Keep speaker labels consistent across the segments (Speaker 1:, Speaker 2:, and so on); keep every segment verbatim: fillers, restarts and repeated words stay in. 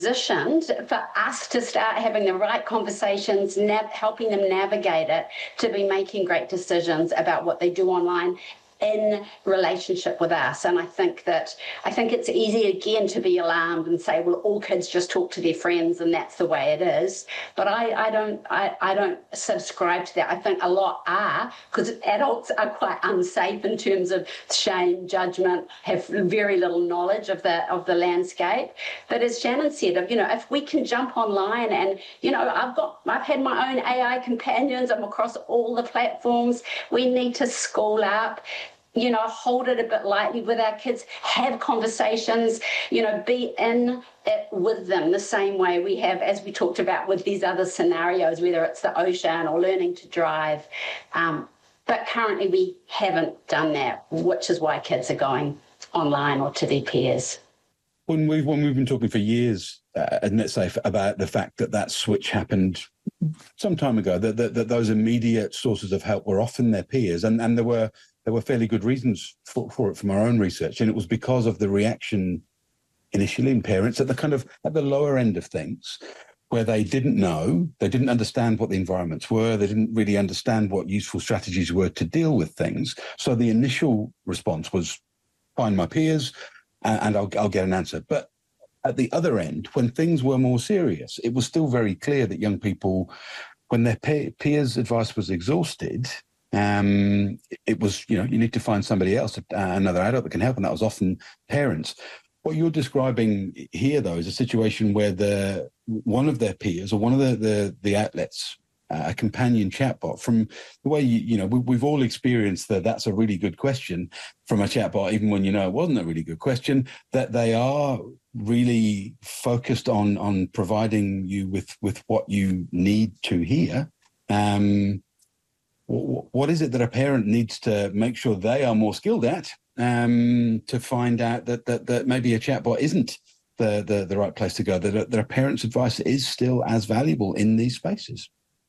Speaker 1: positioned for us to start having the right conversations, nav- helping them navigate it, to be making great decisions about what they do online in relationship with us. And I think that I think it's easy again to be alarmed and say, well, all kids just talk to their friends and that's the way it is. But I, I don't I, I don't subscribe to that. I think a lot are, because adults are quite unsafe in terms of shame, judgment, have very little knowledge of the of the landscape. But as Shannon said, you know, if we can jump online and, you know, I've got I've had my own A I companions, I'm across all the platforms. We need to school up, you know, hold it a bit lightly with our kids, have conversations, you know, be in it with them the same way we have, as we talked about with these other scenarios, whether it's the ocean or learning to drive. Um, but currently we haven't done that, which is why kids are going online or to their peers.
Speaker 2: When we've, when we've been talking for years uh, at NetSafe about the fact that that switch happened some time ago, that, that, that those immediate sources of help were often their peers, and, and there were there were fairly good reasons for, for it from our own research, and it was because of the reaction initially in parents at the kind of at the lower end of things, where they didn't know, they didn't understand what the environments were, they didn't really understand what useful strategies were to deal with things. So the initial response was, find my peers, and I'll, I'll get an answer. But at the other end, when things were more serious, it was still very clear that young people, when their peers' advice was exhausted, um, it was, you know, you need to find somebody else, uh, another adult that can help, and that was often parents. What you're describing here, though, is a situation where the one of their peers or one of the the, the outlets, uh, a companion chatbot, from the way, you, you know, we, we've all experienced that that's a really good question from a chatbot, even when you know it wasn't a really good question, that they are really focused on on providing you with, with what you need to hear. Um, what is it that a parent needs to make sure they are more skilled at um, to find out that, that that maybe a chatbot isn't the, the, the right place to go, that a, that a parent's advice is still as valuable in these spaces?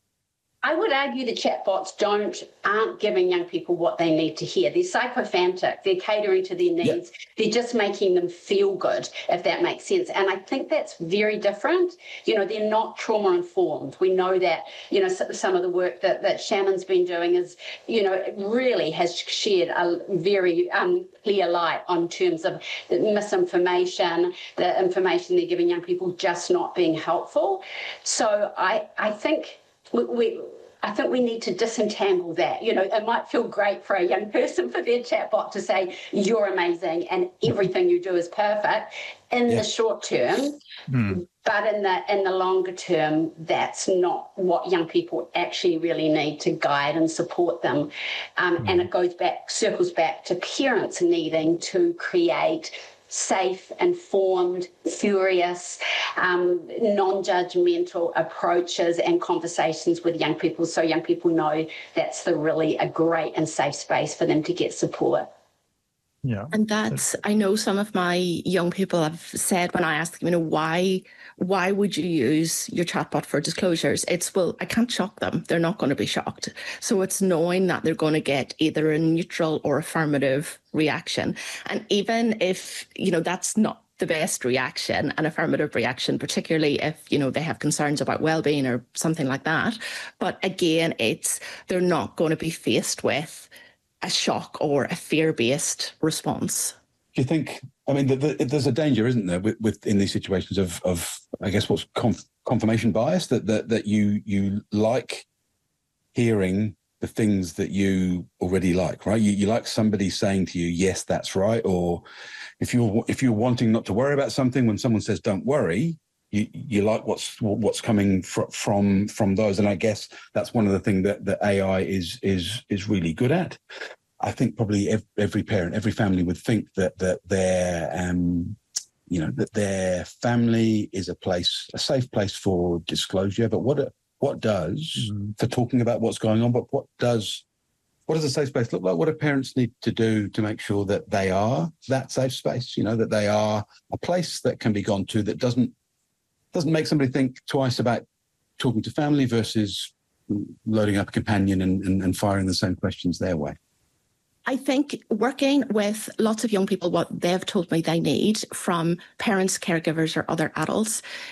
Speaker 1: I would argue that chatbots don't aren't giving young people what they need to hear. They're psychophantic. They're catering to their needs. Yep. They're just making them feel good, if that makes sense. And I think that's very different. You know, they're not trauma informed. We know that. You know, some of the work that, that Shannon's been doing is, you know, it really has shed a very um, clear light on terms of the misinformation, the information they're giving young people just not being helpful. So I, I think we, we I think we need to disentangle that. You know, it might feel great for a young person for their chatbot to say, you're amazing and everything you do is perfect in yeah. the short term. Mm. But in the in the longer term, that's not what young people actually really need to guide and support them. Um, mm. And it goes back, circles back to parents needing to create safe, informed, furious, um, non-judgmental approaches and conversations with young people, so young people know that's the really a great and safe space for them to get support.
Speaker 3: Yeah.
Speaker 4: And that's, I know some of my young people have said when I ask them, you know, why, why would you use your chatbot for disclosures? It's, well, I can't shock them. They're not going to be shocked. So it's knowing that they're going to get either a neutral or affirmative reaction. And even if, you know, that's not the best reaction, an affirmative reaction, particularly if, you know, they have concerns about well-being or something like that. But again, it's, they're not going to be faced with a shock or a fear-based response.
Speaker 2: Do you think, I mean, the, the, there's a danger, isn't there, with, with in these situations of, of I guess, what's conf, confirmation bias, that, that that you you like hearing the things that you already like, right? You, you like somebody saying to you, yes, that's right. Or if you're, if you're wanting not to worry about something, when someone says, don't worry, You, you like what's what's coming fr- from from those, and I guess that's one of the things that, that A I is is is really good at. I think probably every, every parent, every family would think that that their um you know that their family is a place, a safe place for disclosure. But what what does mm-hmm. for talking about what's going on? But what does what does a safe space look like? What do parents need to do to make sure that they are that safe space? You know, that they are a place that can be gone to, that doesn't doesn't make somebody think twice about talking to family versus loading up a companion and, and, and firing the same questions their way.
Speaker 4: I think working with lots of young people, what they've told me they need from parents, caregivers, or other adults